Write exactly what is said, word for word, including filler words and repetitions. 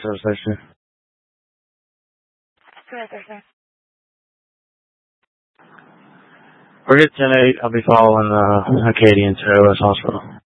substation. Go ahead, sir. We're at ten eight. I'll be following uh, Acadian to West Hospital.